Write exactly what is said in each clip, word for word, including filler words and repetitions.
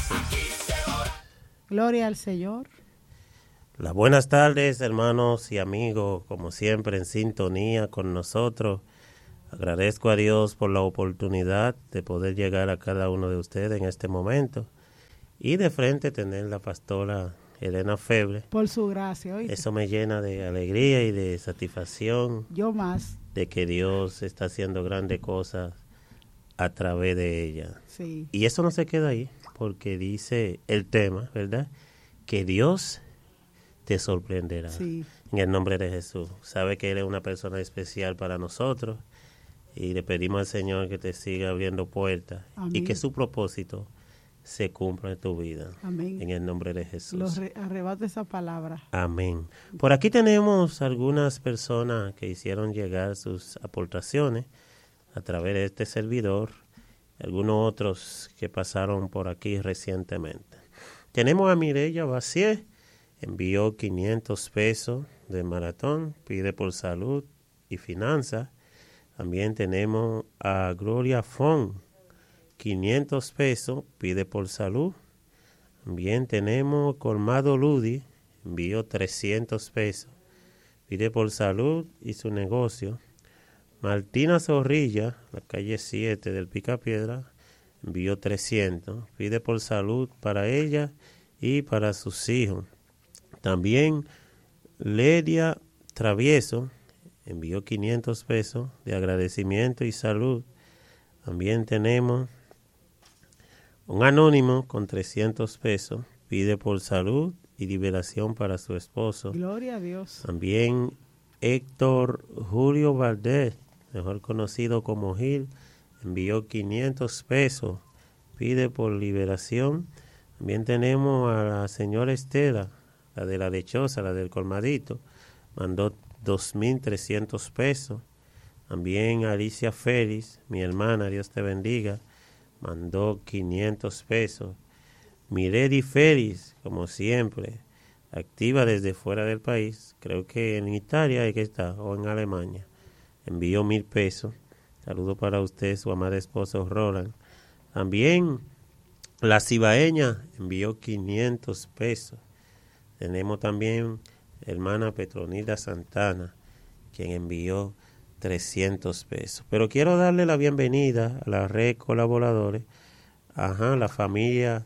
Jesús. Gloria al Señor. Las buenas tardes, hermanos y amigos, como siempre en sintonía con nosotros. Agradezco a Dios por la oportunidad de poder llegar a cada uno de ustedes en este momento y de frente tener la pastora Elena Feble. Por su gracia, ¿oíste? Eso me llena de alegría y de satisfacción. Yo más. De que Dios está haciendo grandes cosas a través de ella. Sí. Y eso no se queda ahí, porque dice el tema, ¿verdad? Que Dios te sorprenderá. Sí. En el nombre de Jesús. Sabe que Él es una persona especial para nosotros y le pedimos al Señor que te siga abriendo puertas. Amén. Y que su propósito se cumpla en tu vida. Amén. En el nombre de Jesús. Los re- arrebata esa palabra. Amén. Por aquí tenemos algunas personas que hicieron llegar sus aportaciones a través de este servidor, algunos otros que pasaron por aquí recientemente. Tenemos a Mireya Bacié, envió quinientos pesos de maratón, pide por salud y finanzas. También tenemos a Gloria Fon, quinientos pesos, pide por salud. También tenemos Colmado Ludi, envió trescientos pesos, pide por salud y su negocio. Martina Zorrilla, la calle siete del Picapiedra, envió trescientos, pide por salud para ella y para sus hijos. También Ledia Travieso envió quinientos pesos de agradecimiento y salud. También tenemos un anónimo con trescientos pesos, pide por salud y liberación para su esposo. Gloria a Dios. También Héctor Julio Valdés, mejor conocido como Gil, envió quinientos pesos, pide por liberación. También tenemos a la señora Estela, la de la lechosa, la del colmadito, mandó dos mil trescientos pesos. También Alicia Félix, mi hermana, Dios te bendiga, mandó quinientos pesos. Miredi Félix, como siempre, activa desde fuera del país, creo que en Italia hay que estar, o en Alemania, envió mil pesos. Saludo para usted, su amado esposo Roland. También la cibaeña envió quinientos pesos. Tenemos también hermana Petronila Santana, quien envió trescientos pesos. Pero quiero darle la bienvenida a la red colaboradores, ajá, la familia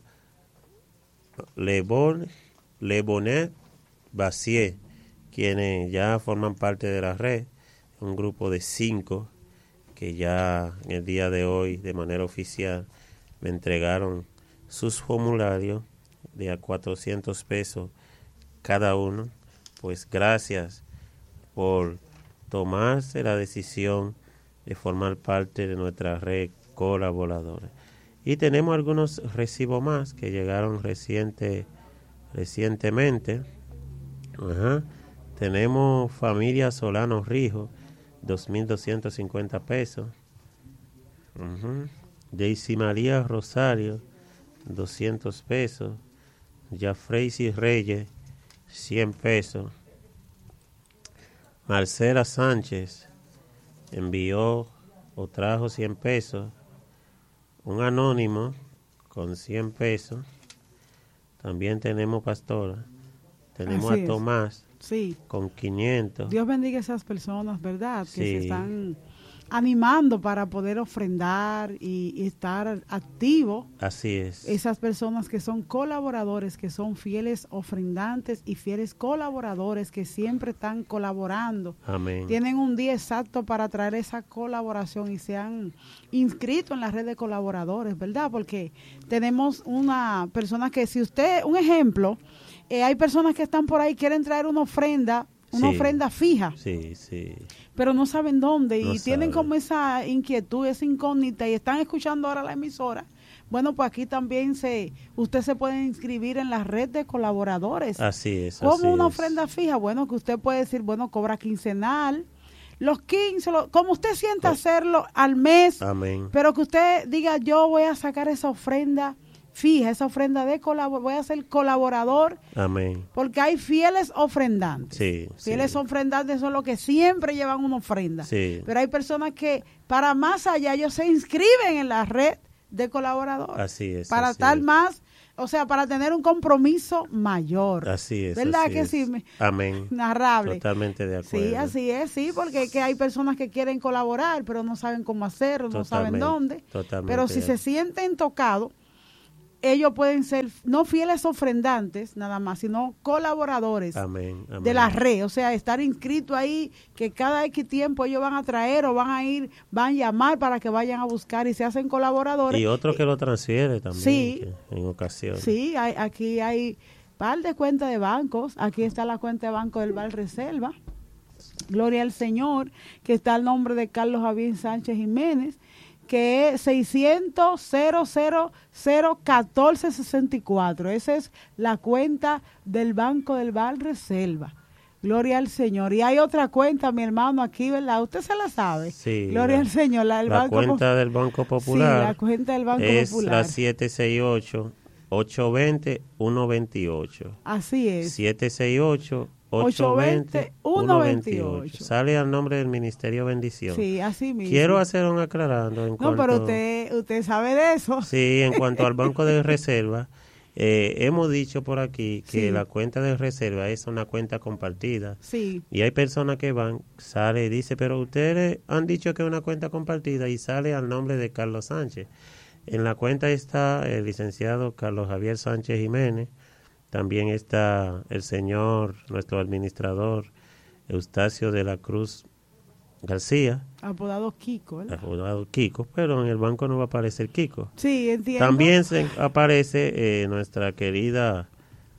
Lebon, Lebonet Bacié, quienes ya forman parte de la red, un grupo de cinco que ya en el día de hoy de manera oficial me entregaron sus formularios de a cuatrocientos pesos cada uno. Pues gracias por tomarse la decisión de formar parte de nuestra red colaboradora. Y tenemos algunos recibos más que llegaron reciente, recientemente. Ajá. Tenemos familia Solano Rijo, dos mil doscientos cincuenta pesos. Uh-huh. Daisy María Rosario, doscientos pesos. Jafreisi Reyes, cien pesos. Marcela Sánchez envió o trajo cien pesos. Un anónimo con cien pesos. También tenemos pastora. Tenemos Así a es. Tomás Sí. con quinientos. Dios bendiga a esas personas, ¿verdad? Que Sí. se están animando para poder ofrendar y, y estar activos. Así es. Esas personas que son colaboradores, que son fieles ofrendantes y fieles colaboradores que siempre están colaborando. Amén. Tienen un día exacto para traer esa colaboración y se han inscrito en la red de colaboradores, ¿verdad? Porque tenemos una persona que, si usted, un ejemplo, eh, hay personas que están por ahí, quieren traer una ofrenda, una Sí. ofrenda fija. Sí, sí. Pero no saben dónde No y tienen saben. como esa inquietud, esa incógnita y están escuchando ahora la emisora. Bueno, pues aquí también se, usted se puede inscribir en la red de colaboradores. Así es. Como así una es. ofrenda fija, bueno, que usted puede decir, bueno, cobra quincenal, los quince, lo- como usted sienta Co- hacerlo al mes, Amén. pero que usted diga, yo voy a sacar esa ofrenda fija, esa ofrenda de colaborador, voy a ser colaborador, Amén. porque hay fieles ofrendantes. Sí, Fieles sí. ofrendantes son los que siempre llevan una ofrenda. Sí. Pero hay personas que para más allá ellos se inscriben en la red de colaboradores. Así es. Para así estar es. más o sea, para tener un compromiso mayor. Así es. ¿Verdad así que es. sí? Amén. Narrable. Totalmente de acuerdo. Sí, así es, sí, porque que hay personas que quieren colaborar, pero no saben cómo hacerlo, no saben dónde. Totalmente. Pero si se sienten tocados, ellos pueden ser no fieles ofrendantes nada más, sino colaboradores amén, amén. de la red, o sea, estar inscrito ahí, que cada X tiempo ellos van a traer o van a ir, van a llamar para que vayan a buscar y se hacen colaboradores. Y otro que lo transfiere también, sí, en ocasiones. Sí, hay, aquí hay par de cuentas de bancos, aquí está la cuenta de banco del Val Reserva, Gloria al Señor, que está el nombre de Carlos Javier Sánchez Jiménez, que es seiscientos cero cero cero catorce sesenta y cuatro. Esa es la cuenta del Banco del Val Reserva. Gloria al Señor. Y hay otra cuenta, mi hermano, aquí, ¿verdad? ¿Usted se la sabe? Sí. Gloria la, al Señor. La, del la banco cuenta del Banco Popular. Sí, la cuenta del Banco es Popular. la siete seis ocho, ocho dos cero, uno dos ocho. Así es. siete seis ocho, ocho dos cero, uno dos ocho. Sale al nombre del Ministerio Bendición. Sí, así mismo. Quiero hacer un aclarando en no, cuanto... pero usted, usted sabe de eso. Sí, en cuanto al Banco de Reserva, eh, hemos dicho por aquí que sí. la cuenta de reserva es una cuenta compartida. Sí. Y hay personas que van, sale y dice, pero ustedes han dicho que es una cuenta compartida y sale al nombre de Carlos Sánchez. En la cuenta está el licenciado Carlos Javier Sánchez Jiménez. También está el señor, nuestro administrador, Eustacio de la Cruz García. Apodado Kiko, ¿verdad? Apodado Kiko, pero en el banco no va a aparecer Kiko. Sí, entiendo. También se aparece eh, nuestra querida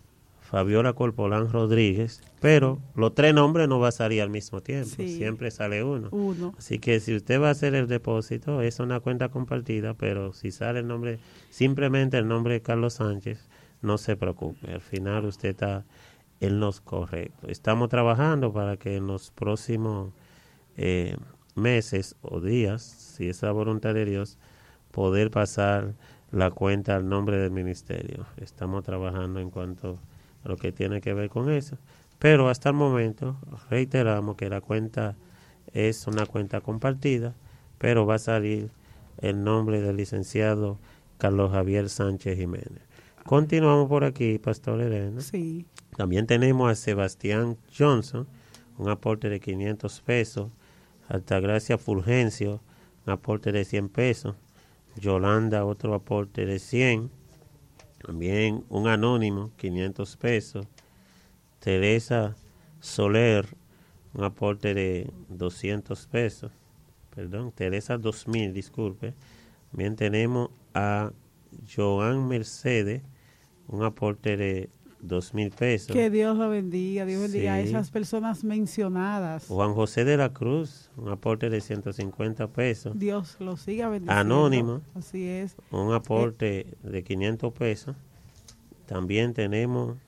Fabiola Corpolán Rodríguez, pero los tres nombres no va a salir al mismo tiempo, sí. siempre sale uno. uno. Así que si usted va a hacer el depósito, es una cuenta compartida, pero si sale el nombre, simplemente el nombre de Carlos Sánchez, no se preocupe, al final usted está en los correctos. Estamos trabajando para que en los próximos eh, meses o días, si es la voluntad de Dios, poder pasar la cuenta al nombre del ministerio. Estamos trabajando en cuanto a lo que tiene que ver con eso, pero hasta el momento reiteramos que la cuenta es una cuenta compartida, pero va a salir el nombre del licenciado Carlos Javier Sánchez Jiménez. Continuamos por aquí, Pastor Elena. Sí. También tenemos a Sebastián Johnson, un aporte de quinientos pesos. Altagracia Fulgencio, un aporte de cien pesos. Yolanda, otro aporte de cien. También un anónimo, quinientos pesos. Teresa Soler, un aporte de doscientos pesos. Perdón, Teresa dos mil, disculpe. También tenemos a Joan Mercedes, un aporte de dos mil pesos. Que Dios lo bendiga, Dios bendiga sí. a esas personas mencionadas. Juan José de la Cruz, un aporte de ciento cincuenta pesos. Dios lo siga bendiciendo. Anónimo. Así es. Un aporte eh. de quinientos pesos. También tenemos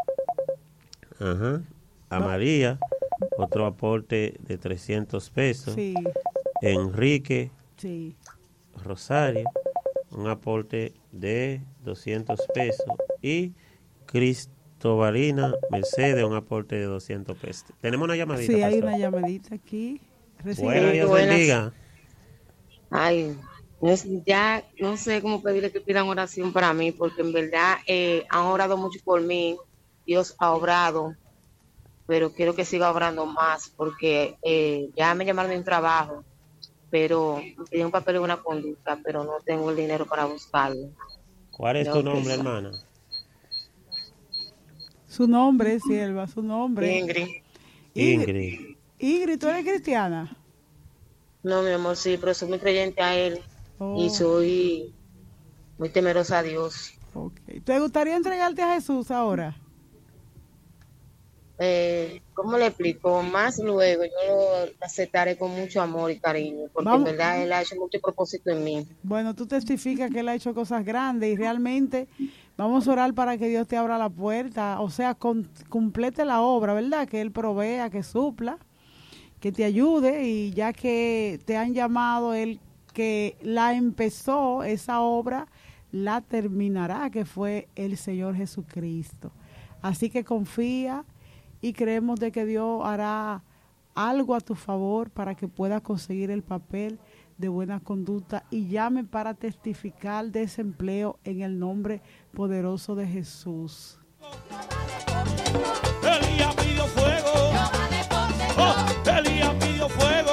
ajá, a no. María, otro aporte de trescientos pesos. Sí. Enrique sí. Rosario, un aporte de doscientos pesos. Y Cristobalina Mercedes, un aporte de doscientos pesos. Tenemos una llamadita. Sí, hay pastor. una llamadita aquí. Buenas, Dios bendiga. Ay, ya no sé cómo pedirle que pidan oración para mí, porque en verdad eh, han orado mucho por mí. Dios ha obrado, pero quiero que siga obrando más, porque eh, ya me llamaron de un trabajo, pero me pidieron un papel y una conducta, pero no tengo el dinero para buscarlo. ¿Cuál es Creo tu nombre, que... hermana? Su nombre, sierva, su nombre. Ingrid. Ingrid. Ingrid, ¿tú eres cristiana? No, mi amor, sí, pero soy muy creyente a Él oh. y soy muy temerosa a Dios. Okay. ¿Te gustaría entregarte a Jesús ahora? Eh, ¿Cómo le explico? Más luego yo lo aceptaré con mucho amor y cariño, porque Vamos. en verdad Él ha hecho mucho propósito en mí. Bueno, tú testificas que Él ha hecho cosas grandes y realmente vamos a orar para que Dios te abra la puerta, o sea, con, complete la obra, ¿verdad? Que Él provea, que supla, que te ayude, y ya que te han llamado, Él que la empezó, esa obra la terminará, que fue el Señor Jesucristo. Así que confía y creemos de que Dios hará algo a tu favor para que puedas conseguir el papel de buena conducta y llame para testificar desempleo en el nombre poderoso de Jesús. Elías pidió fuego. Oh, Elías pidió fuego.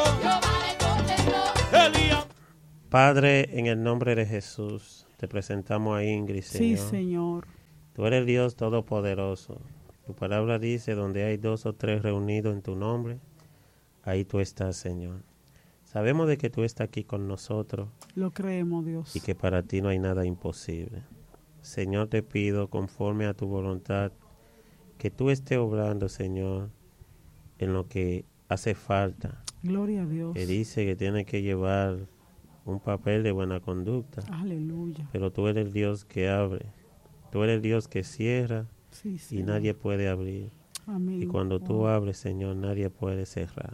Elías. Padre, en el nombre de Jesús, te presentamos a Ingrid, Señor. Sí, Señor. Tú eres Dios todopoderoso. Tu palabra dice, donde hay dos o tres reunidos en tu nombre, ahí tú estás, Señor. Sabemos de que tú estás aquí con nosotros. Lo creemos, Dios. Y que para ti no hay nada imposible. Señor, te pido, conforme a tu voluntad, que tú estés obrando, Señor, en lo que hace falta. Gloria a Dios. Que dice que tiene que llevar un papel de buena conducta. Aleluya. Pero tú eres el Dios que abre. Tú eres el Dios que cierra, sí, y nadie puede abrir. Amén. Y cuando tú abres, Señor, nadie puede cerrar.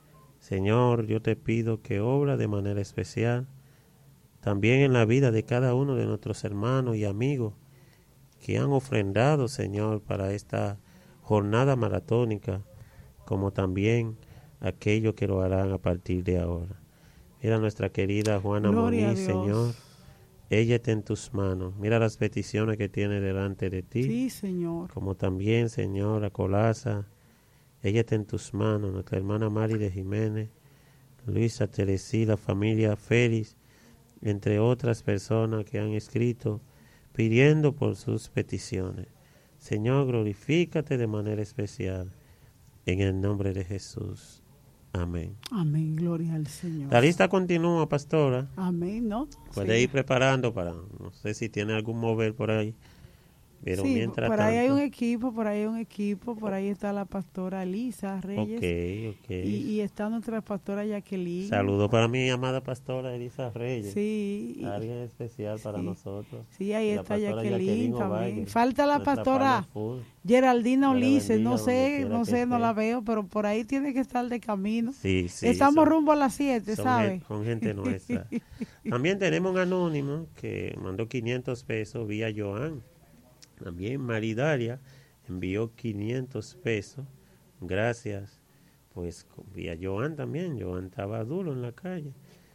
Señor, yo te pido que obra de manera especial también en la vida de cada uno de nuestros hermanos y amigos que han ofrendado, Señor, para esta jornada maratónica, como también aquellos que lo harán a partir de ahora. Mira a nuestra querida Juana Gloria Moniz, Señor. Ella está en tus manos. Mira las peticiones que tiene delante de ti. Sí, Señor. Como también, Señor, a Colasa. Ella está en tus manos. Nuestra hermana Mari de Jiménez, Luisa Teresí, la familia Félix, entre otras personas que han escrito pidiendo por sus peticiones. Señor, glorifícate de manera especial. En el nombre de Jesús. Amén. Amén, gloria al Señor. La lista continúa, pastora. Amén, ¿no? Puede sí. ir preparando para, no sé si tiene algún mover por ahí. Pero sí, mientras por ahí tanto, hay un equipo, por ahí hay un equipo, por ahí está la pastora Elisa Reyes. Ok, ok. Y, y está nuestra pastora Jacqueline. Saludos para mi amada pastora Elisa Reyes. Sí. Alguien especial para sí. nosotros. Sí, ahí la está Jacqueline, Jacqueline también. Ovalle, Falta la pastora Geraldina Ulises, no sé, no sé, no la veo, pero por ahí tiene que estar de camino. Sí, sí. Estamos son, rumbo a las siete, ¿sabes? Con gente nuestra. También tenemos un anónimo que mandó quinientos pesos vía Joan. También Maridaria envió quinientos pesos. Gracias. Pues vía Joan también. Joan estaba duro en la calle.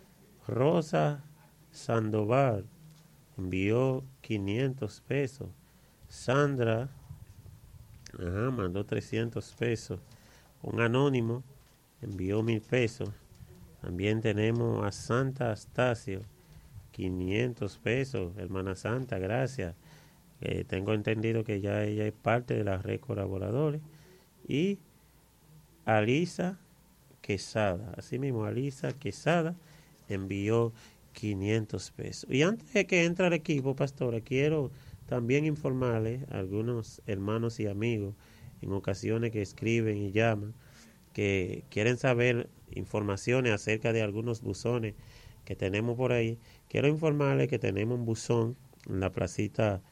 Rosa Sandoval envió quinientos pesos. Sandra ajá, mandó trescientos pesos. Un anónimo envió mil pesos. También tenemos a Santa Astacio, quinientos pesos. Hermana Santa, gracias. Eh, tengo entendido que ya ella es parte de la red colaboradores. Y Alisa Quesada, así mismo Alisa Quesada envió quinientos pesos. Y antes de que entre el equipo, pastora, quiero también informarles a algunos hermanos y amigos en ocasiones que escriben y llaman, que quieren saber informaciones acerca de algunos buzones que tenemos por ahí. Quiero informarles que tenemos un buzón en la placita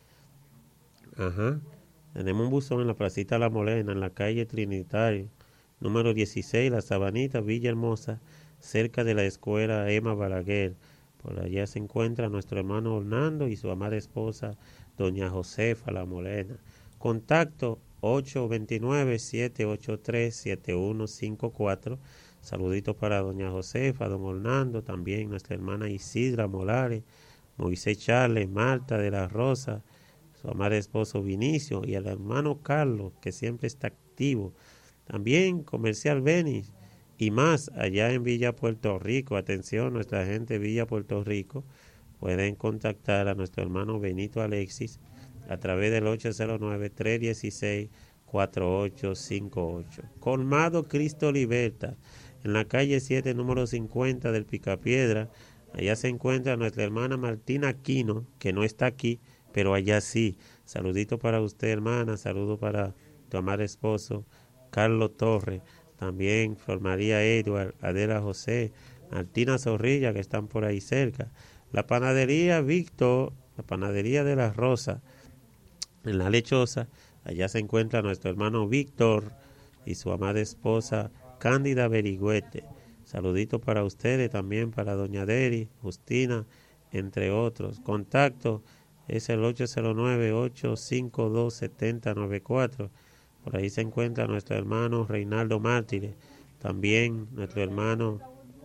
Ajá. Tenemos un buzón en la placita La Molena, en la calle Trinitario, número dieciséis, La Sabanita, Villa Hermosa, cerca de la escuela Emma Balaguer. Por allá se encuentra nuestro hermano Orlando y su amada esposa, doña Josefa La Molena. Contacto ocho dos nueve, siete ocho tres, siete uno cinco cuatro. Saluditos para doña Josefa, don Orlando, también nuestra hermana Isidra Molares, Moisés Charles, Marta de la Rosa, su amado esposo Vinicio y el hermano Carlos, que siempre está activo. También Comercial Benis y más allá en Villa Puerto Rico. Atención, nuestra gente de Villa Puerto Rico, pueden contactar a nuestro hermano Benito Alexis a través del ocho cero nueve, tres uno seis, cuatro ocho cinco ocho. Colmado Cristo Liberta, en la calle siete, número cincuenta del Picapiedra. Allá se encuentra nuestra hermana Martina Aquino, que no está aquí, pero allá sí. Saludito para usted, hermana. Saludo para tu amado esposo, Carlos Torres. También Flor María Edward, Adela José, Martina Zorrilla, que están por ahí cerca. La panadería Víctor, la panadería de la Rosa, en la Lechosa. Allá se encuentra nuestro hermano Víctor y su amada esposa, Cándida Berigüete. Saludito para ustedes, también para doña Deri, Justina, entre otros. Contacto es el ocho cero nueve, ocho cinco dos, siete cero nueve cuatro. Por ahí se encuentra nuestro hermano Reinaldo Mártires. También nuestro hermano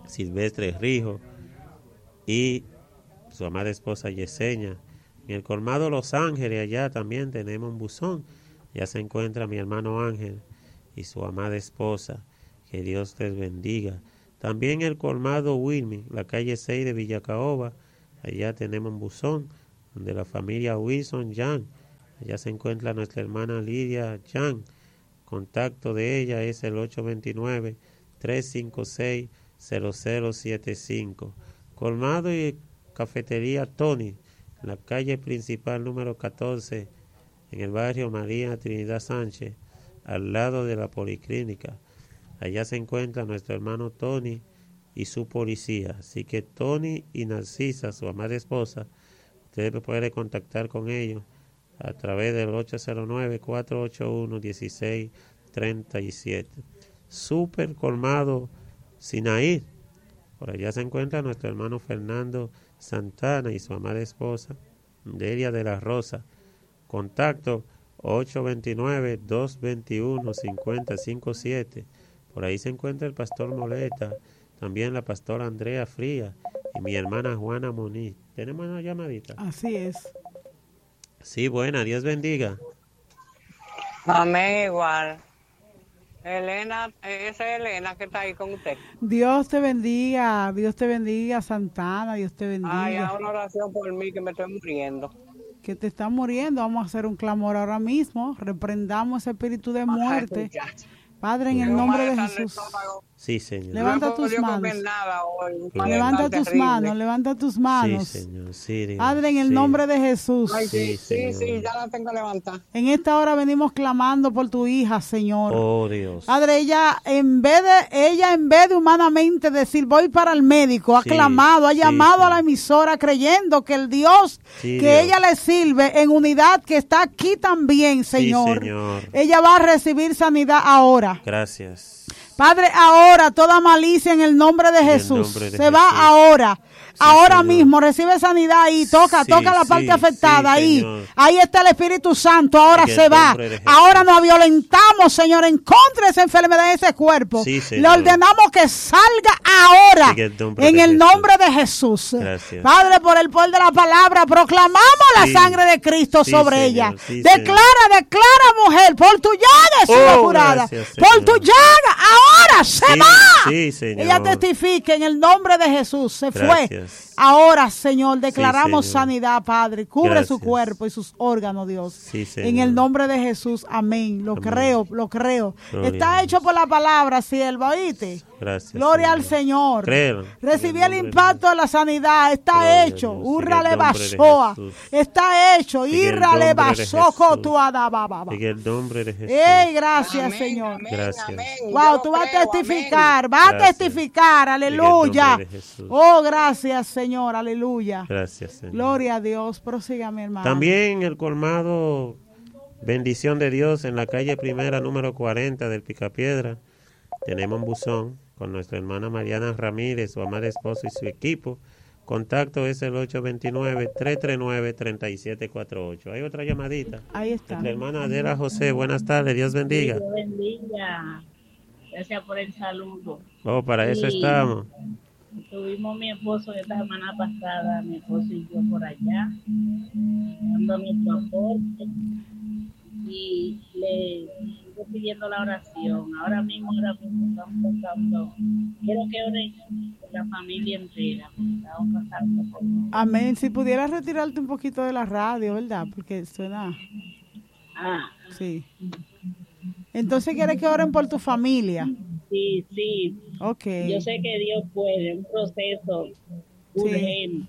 Silvestre Rijo y su amada esposa Yesenia. En el colmado Los Ángeles, allá también tenemos un buzón. Ya se encuentra mi hermano Ángel y su amada esposa. Que Dios les bendiga. También el colmado Wilmy, la calle seis de Villacaoba. Allá tenemos un buzón donde la familia Wilson Jan. Allá se encuentra nuestra hermana Lidia Jan. Contacto de ella es el ocho dos nueve, tres cinco seis, cero cero siete cinco. Colmado y cafetería Tony, en la calle principal número catorce, en el barrio María Trinidad Sánchez, al lado de la policlínica. Allá se encuentra nuestro hermano Tony y su policía. Así que Tony y Narcisa, su amada esposa, ustedes pueden contactar con ellos a través del ocho cero nueve, cuatro ocho uno, uno seis tres siete. Super colmado Sinaí. Por allá se encuentra nuestro hermano Fernando Santana y su amada esposa Delia de la Rosa. Contacto ocho dos nueve, dos dos uno, cinco cero cinco siete. Por ahí se encuentra el pastor Moleta, también la pastora Andrea Fría y mi hermana Juana Moniz. ¿Tenemos una llamadita? Así es. Sí, buena, Dios bendiga. Amén, igual. Elena, esa es Elena que está ahí con usted. Dios te bendiga, Dios te bendiga, Santana, Dios te bendiga. Ay, haz una oración por mí que me estoy muriendo. Que te está muriendo, vamos a hacer un clamor ahora mismo, reprendamos ese espíritu de muerte. Ay, Padre, en el nombre de Jesús. Sí, Señor. Levanta tus manos. Levanta tus manos, levanta tus manos. Sí, Señor. Sí, Dios. Padre, en el sí. nombre de Jesús. Ay, sí, Sí, sí, sí, ya la tengo levantada. En esta hora venimos clamando por tu hija, Señor. Oh, Dios. Padre, ella en vez de ella en vez de humanamente decir voy para el médico, ha Sí, clamado, ha sí, llamado sí. a la emisora creyendo que el Dios Sí, que Dios. ella le sirve en unidad que está aquí también, Señor. Señor. Ella va a recibir sanidad ahora. Gracias. Padre, ahora toda malicia en el nombre de En el Jesús nombre de se va Jesús. ahora. ahora Señor. mismo recibe sanidad ahí, toca, Sí, toca la sí, parte afectada sí, ahí. Señor. Ahí está el Espíritu Santo, ahora En el se va. nombre de Jesús. Ahora nos violentamos, Señor, en contra de esa enfermedad en ese cuerpo. Sí, Le Señor. ordenamos que salga ahora En el nombre en de el Jesús. nombre de Jesús. Gracias. Padre, por el poder de la palabra, proclamamos Sí. la sangre de Cristo Sí, sobre Señor. ella. Sí, declara, declara, mujer, por tu llaga es Oh, curada. gracias, Por Señor. tu llaga, ahora se Sí, va. sí, Señor. Ella testifica en el nombre de Jesús. Se fue. Gracias. Ahora, Señor, declaramos Señor. sanidad, Padre. Cubre Gracias. su cuerpo y sus órganos, Dios. Sí, Señor. En el nombre de Jesús. Amén. Lo Amén. creo, lo creo. Gloria a Está Dios. hecho por la palabra, sierva, ¿oíste? Gracias. Gloria Señor. al Señor. Créelo. Recibí En el nombre de impacto de la sanidad. Está Gloria a hecho. Dios. Urra En el le nombre de basoa. Jesús. Está hecho. En el Irra le nombre de basoco Jesús. tu adababa. En el nombre de Jesús. Ey, gracias, Amén, Señor. amén, Gracias. amén. Wow, Yo tú lo vas a creo, testificar, vas a Gracias. testificar, aleluya. nombre de Jesús. Oh, gracias, Señor, aleluya. Gracias, Señor. Gloria a Dios, prosiga mi hermano. También el colmado Bendición de Dios en la calle primera número cuarenta del Picapiedra. Tenemos un buzón con nuestra hermana Mariana Ramírez, su amada esposa y su equipo. Contacto es el ocho dos nueve, tres tres nueve, tres siete cuatro ocho. Hay otra llamadita. Ahí está. Nuestra hermana Adela José, buenas tardes, Dios bendiga. Dios bendiga. Gracias por el saludo. Oh, para eso Sí. estamos. Tuvimos mi esposo esta semana pasada, mi esposo y yo por allá, dando nuestro aporte y le estoy pidiendo la oración. Ahora mismo, ahora mismo estamos pasando. Quiero que oren por la familia entera. Estamos pasando por... Amén. Si pudieras retirarte un poquito de la radio, ¿verdad? Porque suena. Ah, Sí. Entonces, ¿quieres que oren por tu familia? sí, sí. Ok. Yo sé que Dios puede, un proceso urgente.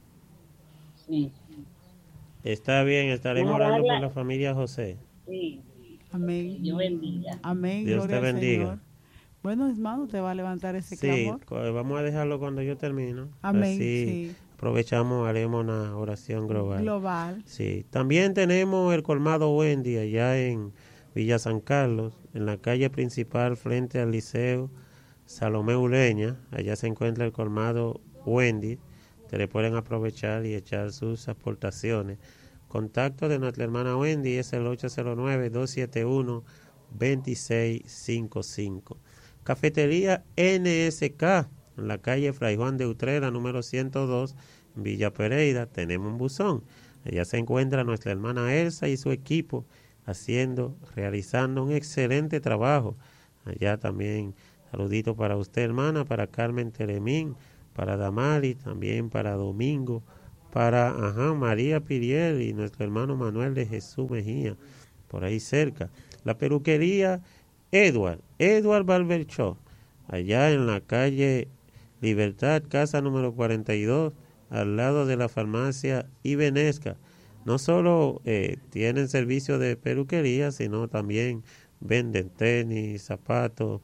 Sí, Está bien, estaremos Vamos a orando por darla. la familia José. sí. Amén. Dios bendiga. Amén. Dios Gloria te al bendiga. Señor. Bueno, hermano, te va a levantar ese Sí, clamor. co- vamos a dejarlo cuando yo termino. Amén, Así sí. aprovechamos, haremos una oración global. Global. Sí, también tenemos el colmado Wendy allá en Villa San Carlos, en la calle principal frente al Liceo Salomé Ureña. Allá se encuentra el colmado Wendy. Ustedes pueden aprovechar y echar sus aportaciones. Contacto de nuestra hermana Wendy es el ocho cero nueve, dos siete uno, dos seis cinco cinco. Cafetería N S K en la calle Fray Juan de Utrera, número ciento dos, en Villa Pereira, tenemos un buzón. Allá se encuentra nuestra hermana Elsa y su equipo haciendo, realizando un excelente trabajo. Allá también, saludito para usted, hermana, para Carmen Telemín, para Damari, también para Domingo, para ajá, María Piriel y nuestro hermano Manuel de Jesús Mejía, por ahí cerca. La peluquería Edward, Edward Barber Shop, allá en la calle Libertad, casa número cuarenta y dos, al lado de la farmacia Ibenesca. No solo eh, tienen servicio de peluquería, sino también venden tenis, zapatos,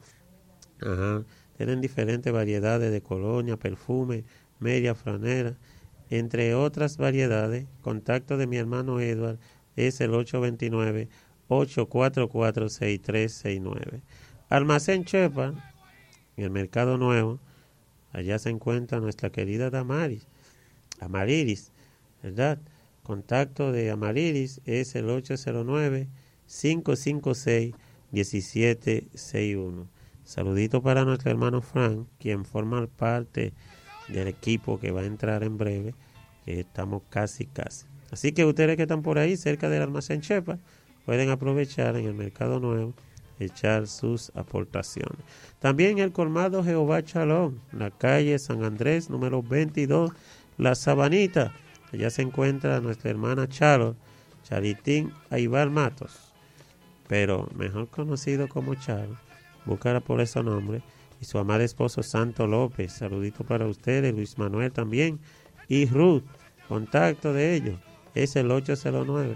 ajá, tienen diferentes variedades de colonia, perfume, media, franera, entre otras variedades. Contacto de mi hermano Edward es el ocho dos nueve, ocho cuatro cuatro, seis tres seis nueve. Almacén Chepa, en el Mercado Nuevo, allá se encuentra nuestra querida Damaris, Amariris, ¿verdad? Contacto de Amariris es el ocho cero nueve, cinco cinco seis, uno siete seis uno. Saludito para nuestro hermano Frank, quien forma parte del equipo que va a entrar en breve, que estamos casi casi. Así que ustedes que están por ahí cerca del almacén Chepa pueden aprovechar en el Mercado Nuevo, echar sus aportaciones. También el colmado Jehová Chalón, la calle San Andrés número veintidós, La Sabanita. Allá se encuentra nuestra hermana Charo, Charitín Aibar Matos, pero mejor conocido como Charo, búscala por ese nombre, y su amado esposo Santo López. Saludito para ustedes, Luis Manuel también, y Ruth. Contacto de ellos es el ocho cero nueve,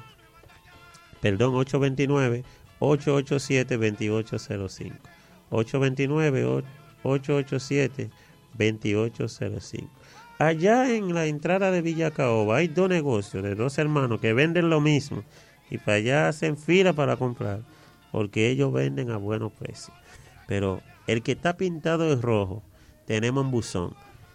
perdón, ocho dos nueve, ocho ocho siete, dos ocho cero cinco. ocho dos nueve, ocho ocho siete, dos ocho cero cinco. Allá en la entrada de Villa Caoba hay dos negocios de dos hermanos que venden lo mismo y para allá hacen fila para comprar porque ellos venden a buenos precios. Pero el que está pintado de rojo, tenemos un buzón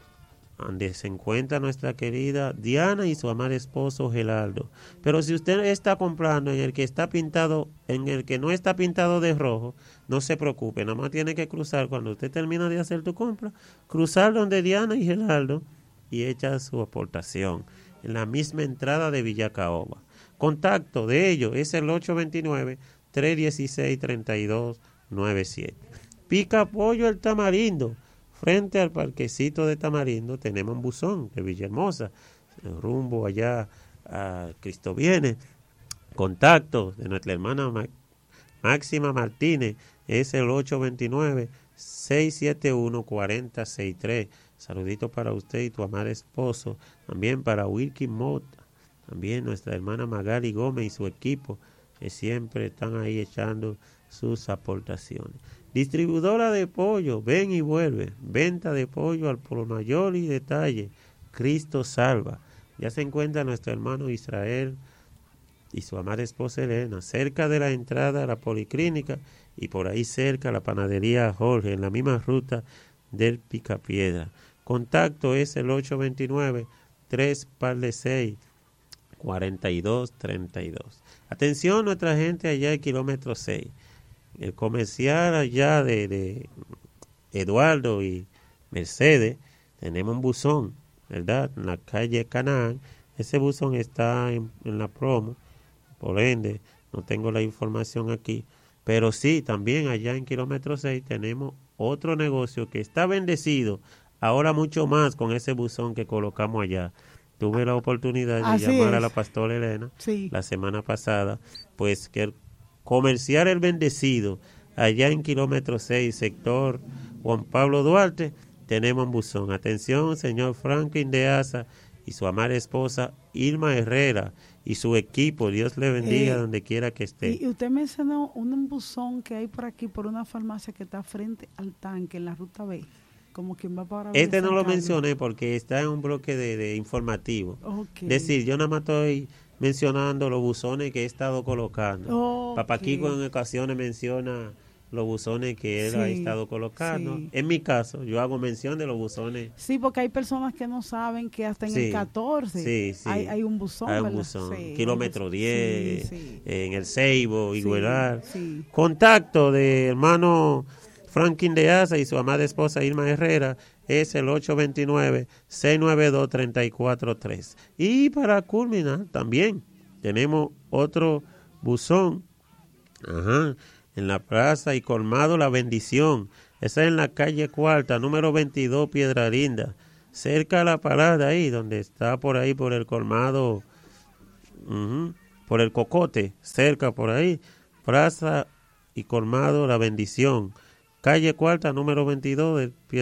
donde se encuentra nuestra querida Diana y su amado esposo Geraldo. Pero si usted está comprando en el que está pintado, en el que no está pintado de rojo, no se preocupe, nada más tiene que cruzar cuando usted termina de hacer tu compra, cruzar donde Diana y Geraldo y echa su aportación en la misma entrada de Villa Caoba. Contacto de ellos es el ocho dos nueve, tres uno seis, tres dos nueve siete. Pica Pollo El Tamarindo, frente al parquecito de Tamarindo tenemos un buzón de Villahermosa, rumbo allá a Cristo Viene. Contacto de nuestra hermana Máxima Martínez es el ocho dos nueve, seis siete uno, cuatro cero seis tres. Saludito para usted y tu amado esposo. También para Wilkin Mota. También nuestra hermana Magali Gómez y su equipo, que siempre están ahí echando sus aportaciones. Distribuidora de pollo, ven y vuelve. Venta de pollo al por mayor y detalle. Cristo salva. Ya se encuentra nuestro hermano Israel y su amada esposa Elena, cerca de la entrada a la policlínica y por ahí cerca la panadería Jorge, en la misma ruta del Picapiedra. Contacto es el ocho dos nueve, tres seis, cuatro dos tres dos. Atención nuestra gente allá del kilómetro seis. El comercial allá de, de Eduardo y Mercedes, tenemos un buzón, ¿verdad? En la calle Canaán. Ese buzón está en, en la promo, por ende, no tengo la información aquí. Pero sí, también allá en kilómetro seis tenemos otro negocio que está bendecido, ahora mucho más con ese buzón que colocamos allá. Tuve la oportunidad de Así llamar es. a la pastora Elena Sí. la semana pasada, pues que el comercial El Bendecido, allá en kilómetro seis, sector Juan Pablo Duarte, tenemos un buzón. Atención, señor Franklin de Asa y su amada esposa Irma Herrera y su equipo, Dios le bendiga Eh, donde quiera que esté. Y usted mencionó un buzón que hay por aquí, por una farmacia que está frente al tanque, en la ruta B, como quien va para Este Villa no San lo Carlos. mencioné porque está en un bloque de, de informativo. Ok. Es decir, yo nada más estoy mencionando los buzones que he estado colocando. Ok. Papá Kiko en ocasiones menciona los buzones que él Sí, ha estado colocando. sí. En mi caso, yo hago mención de los buzones. Sí, porque hay personas que no saben que hasta en Sí, el catorce sí, sí. Hay, hay un buzón. Hay un ¿verdad? buzón. Sí, Kilómetro un buzón. diez, Sí, sí. en el Ceibo, Sí, Iguelar. sí. Contacto de hermano Franklin de Asa y su amada esposa Irma Herrera es el ocho dos nueve, seis nueve dos, tres cuatro tres. Y para culminar, también tenemos otro buzón, ajá, en la plaza y colmado La Bendición. Esa es en la calle Cuarta, número veintidós, Piedra Linda, cerca de la parada ahí, donde está por ahí, por el colmado, uh-huh, por el Cocote, cerca por ahí, plaza y colmado La Bendición, calle Cuarta, número veintidós, de Piedra